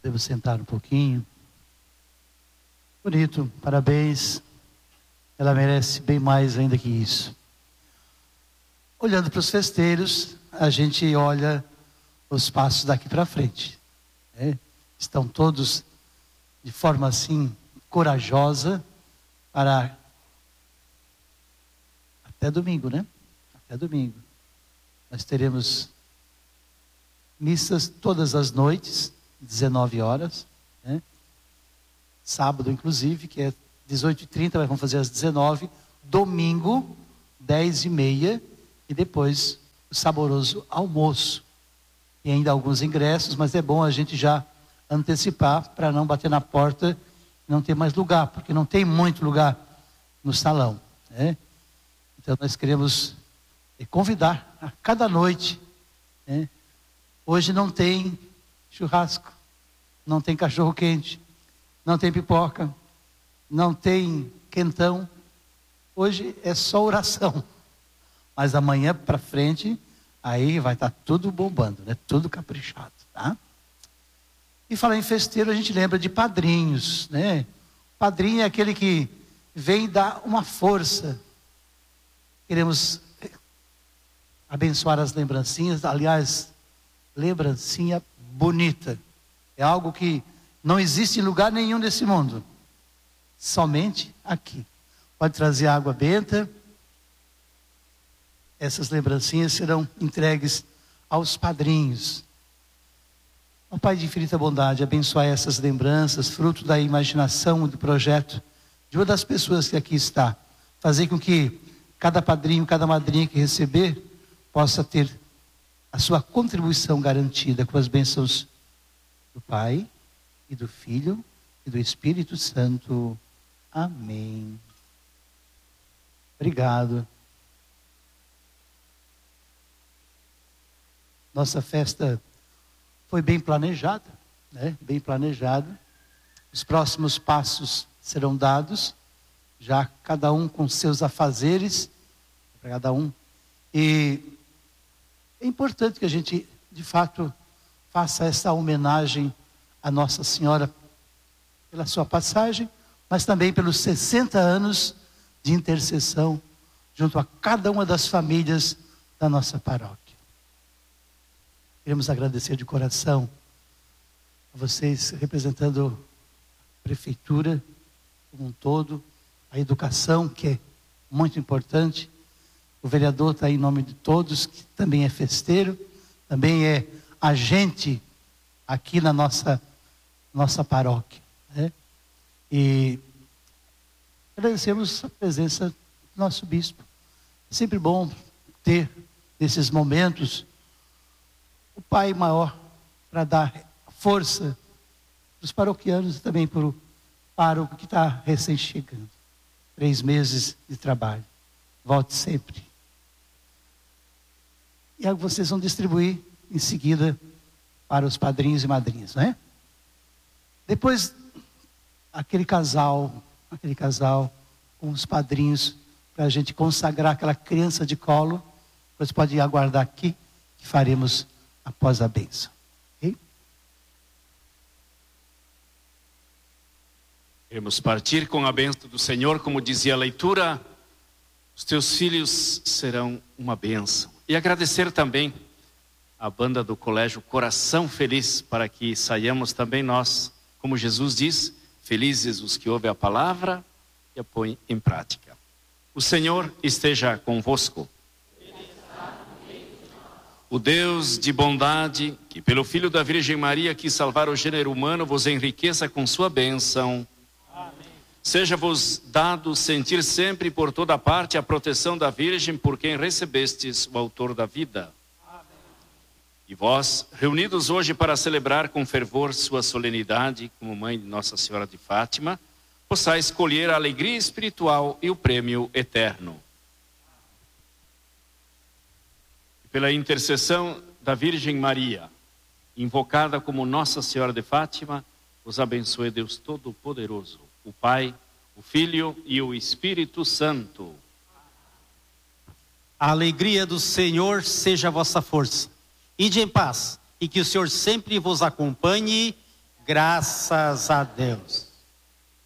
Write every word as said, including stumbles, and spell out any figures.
Podemos sentar um pouquinho. Bonito, parabéns. Ela merece bem mais ainda que isso. Olhando para os festeiros, a gente olha os passos daqui para frente, né? Estão todos de forma assim corajosa para até domingo, né? Até domingo. Nós teremos missas todas as noites, dezenove horas, né? Sábado, inclusive, que é dezoito e trinta, mas vamos fazer às dezenove. Domingo, dez e meia. E depois, o saboroso almoço. E ainda alguns ingressos, mas é bom a gente já antecipar para não bater na porta e não ter mais lugar, porque não tem muito lugar no salão, né? Então, nós queremos convidar a cada noite, né? Hoje não tem churrasco, não tem cachorro quente, não tem pipoca, não tem quentão. Hoje é só oração. Mas amanhã para frente, aí vai estar tudo bombando, né? Tudo caprichado, tá? E falar em festeiro, a gente lembra de padrinhos, né? Padrinho é aquele que vem dar uma força. Queremos abençoar as lembrancinhas. Aliás, lembrancinha bonita. É algo que não existe em lugar nenhum desse mundo. Somente aqui. Pode trazer água benta. Essas lembrancinhas serão entregues aos padrinhos. Ó Pai de infinita bondade, abençoai essas lembranças, fruto da imaginação do projeto de uma das pessoas que aqui está. Fazer com que cada padrinho, cada madrinha que receber, possa ter a sua contribuição garantida com as bênçãos do Pai, e do Filho, e do Espírito Santo. Amém. Obrigado. Nossa festa foi bem planejada, né? Bem planejada. Os próximos passos serão dados, já cada um com seus afazeres, para cada um. E é importante que a gente, de fato, faça essa homenagem a Nossa Senhora pela sua passagem, mas também pelos sessenta anos de intercessão junto a cada uma das famílias da nossa paróquia. Queremos agradecer de coração a vocês, representando a prefeitura como um todo, a educação, que é muito importante. O vereador está aí em nome de todos, que também é festeiro, também é agente aqui na nossa, nossa paróquia, né? E agradecemos a presença do nosso bispo. É sempre bom ter, nesses momentos, o Pai maior para dar força para os paroquianos e também para o pároco que está recém chegando. Três meses de trabalho. Volte sempre. E aí vocês vão distribuir em seguida para os padrinhos e madrinhas, não é? Depois, aquele casal, aquele casal com os padrinhos, para a gente consagrar aquela criança de colo, você pode aguardar aqui, que faremos após a bênção. Okay? Queremos partir com a bênção do Senhor, como dizia a leitura, os teus filhos serão uma bênção. E agradecer também a banda do Colégio Coração Feliz, para que saiamos também nós, como Jesus diz, felizes os que ouvem a palavra e a põem em prática. O Senhor esteja convosco. O Deus de bondade, que pelo Filho da Virgem Maria quis salvar o gênero humano, vos enriqueça com sua bênção. Amém. Seja-vos dado sentir sempre e por toda parte a proteção da Virgem, por quem recebestes o autor da vida. Amém. E vós, reunidos hoje para celebrar com fervor sua solenidade, como mãe de Nossa Senhora de Fátima, possais escolher a alegria espiritual e o prêmio eterno. Pela intercessão da Virgem Maria, invocada como Nossa Senhora de Fátima, os abençoe Deus Todo-Poderoso, o Pai, o Filho e o Espírito Santo. A alegria do Senhor seja a vossa força. Ide em paz, e que o Senhor sempre vos acompanhe, Graças a Deus.